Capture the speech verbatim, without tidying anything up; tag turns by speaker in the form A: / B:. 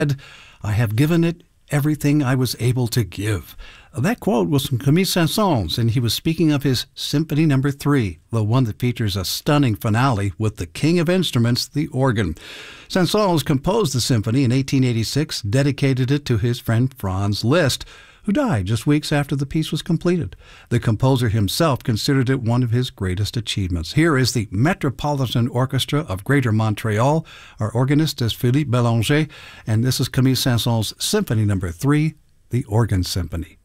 A: I have given it everything I was able to give. That quote was from Camille Saint-Saëns, and he was speaking of his Symphony Number Three, the one that features a stunning finale with the king of instruments, the organ. Saint-Saëns composed the symphony in eighteen eighty-six, dedicated it to his friend Franz Liszt, who died just weeks after the piece was completed. The composer himself considered it one of his greatest achievements. Here is the Metropolitan Orchestra of Greater Montreal. Our organist is Philippe Bélanger, and this is Camille Saint-Saëns' Symphony Number Three, the Organ Symphony.